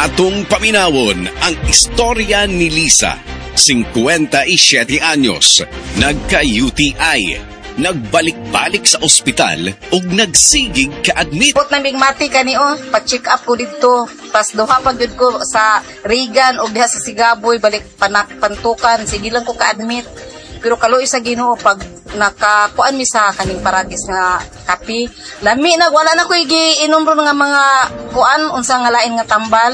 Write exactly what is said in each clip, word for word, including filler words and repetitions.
Atong paminawon ang istorya ni Lisa, fifty-seven anyos, nagka-U T I, nagbalik-balik sa ospital ug nagsigig ka-admit. Put naming mati kani o, pa-check up ko dito. Pas duha pa gyud ko sa Regan ug diha sa Sigaboy, balik panak pantukan, sige lang ko ka-admit. Pero kaloy sa Ginoo pag nakakuan mi sa kaning paragis nga kape, lami na wala na ko giinom ron nga mga kuan unsa nga lain nga tambal.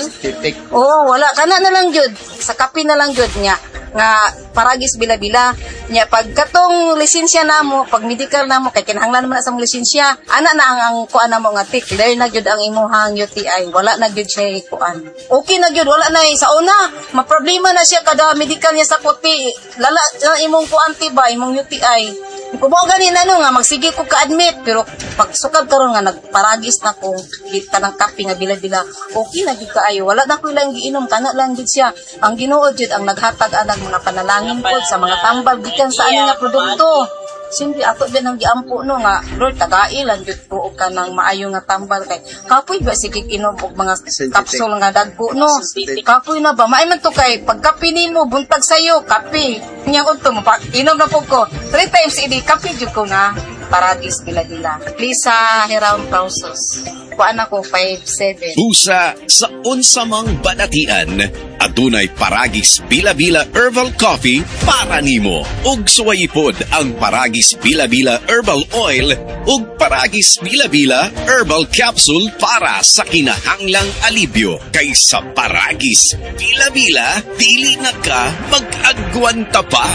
Oo, wala kana na lang gyud. Sa kape na lang gyud nya nga paragis bila-bila nya pag katong lisensya namo, pag medical namo kay kinahanglan naman sa lisensya, ana na ang, ang kuan namo nga tik, clear na gyud ang imuhang U T I, wala na gyud siya kuan. Okay na gyud, wala na sa una, maproblema na siya kada medical niya sa puti. Lala na imong kuan tiba, imong U T I. Kumo gani na no nga magsige ko ka-admit, pero pag sukad karon nga nagparagis na ko kita ng kape nga bila-bila, okay na gyud kaayo, wala na ko ilang giinom, kana lang gyud siya. Ang Ginoo gyud ang naghatag anang mga panalangin pod sa mga tambal gikan sa ani nga produkto. Simple ato din ang giampo no nga Lord tagai lang gyud ko og kanang maayo nga tambal kay kapoy ba sige inom og mga capsule nga dagko no. Kapoy na ba maay man to kay pagkape nimo buntag sayo kape. Nya unto mo inom na pud ko three times idi kape jud ko na paragis bila-bila. Lisa Heraun Pausos. Kuan ako five seven. Usa sa unsamang banatian, adunay paragis bila-bila herbal coffee para nimo. Ug suwayipod ang paragis bila-bila herbal oil ug paragis bila-bila herbal capsule para sa kinahanglang alibyo. Kaysa paragis bila-bila, dili na ka mag-agwanta pa.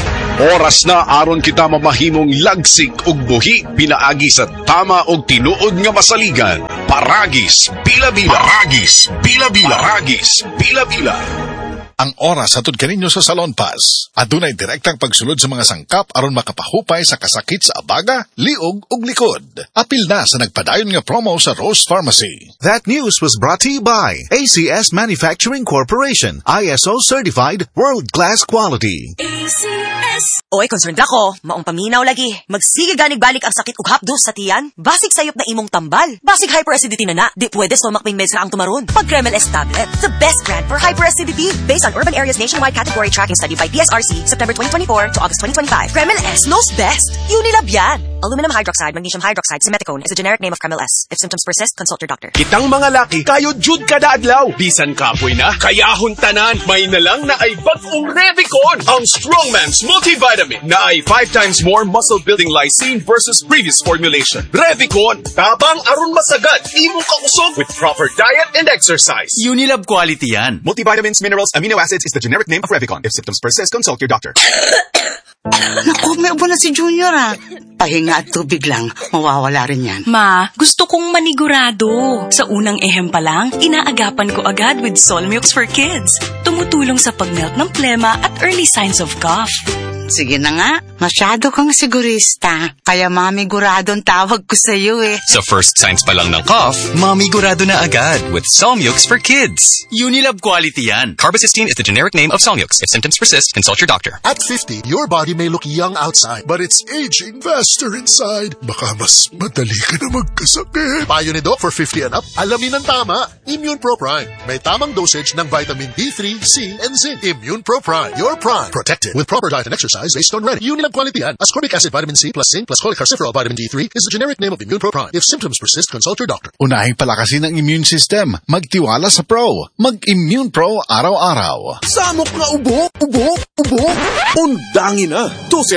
Oras na aron kita mamahimong lagsik ug buhi pinaagi sa tama og tinuod nga masaligan. Paragis bila-bila. Paragis bila-bila. Paragis bila-bila. Ang oras hatod kaninyo sa Salon Pass. Adunay direktang pagsulod sa mga sangkap aron makapahupay sa kasakit sa abaga, liog ug likod. Apil na sa nagpadayon nga promo sa Rose Pharmacy. That news was brought to you by A C S Manufacturing Corporation, I S O certified, world-class quality. A C S. Oy, concerned ako. Maong paminaw lagi. Magsige ganig balik ang sakit ug hapdos sa tiyan. Basig sayop na imong tambal. Basig hyperacidity na na. Di pwede stomach pain meds ra ang tumaron. Pag Kremel S tablet, the best brand for hyperacidity. Based on Urban Areas Nationwide Category Tracking Study by P S R C, September twenty twenty-four to August twenty twenty-five. Kremel S knows best. Unilab yan. Aluminum hydroxide, magnesium hydroxide, simeticone is a generic name of Kremel S. If symptoms persist, consult your doctor. Kitang mga laki, kayo jud kada adlaw. Bisan kapoy na, kayahon tanan. May nalang na ay bagong Revicon. Ang Strongman's multivitamin na ay five times more muscle-building lysine versus previous formulation. Revicon, tabang aron masagad. Imong kausog with proper diet and exercise. Unilab quality yan. Multivitamins, minerals, amino acids is the generic name of Revicon. If symptoms persist, consult your doctor. Naku, may ubo na si Junior ah. Pahinga at tubig lang, mawawala rin yan. Ma, gusto kong manigurado. Sa unang ehem pa lang, inaagapan ko agad with Solmux for Kids. Tumutulong sa pagmelt ng plema at early signs of cough. Sige na nga, masyado kang sigurista. Kaya mamiguradong tawag ko sa iyo eh. Sa first signs pa lang ng cough, mamigurado na agad with Solmux for Kids. Unilab quality yan. Carbocisteine is the generic name of Solmux. If symptoms persist, consult your doctor. At fifty, your body may look young outside, but it's aging faster inside. Baka mas madali ka na magkasakit. Payo ni Doc for fifty and up, alamin ang tama. Immune Pro Prime. May tamang dosage ng vitamin D three, C, and zinc. Immune Pro Prime. Your prime. Protected with proper diet and exercise based on Rennie. Unilab quality yan. Ascorbic acid, vitamin C plus zinc plus cholecalciferol vitamin D three is the generic name of Immune Pro Prime. If symptoms persist, consult your doctor. Unahin palakasin ang immune system. Magtiwala sa Pro. Mag-Immune Pro araw-araw. Samok nga ubo, ubo, ubo. Undangin na. Dose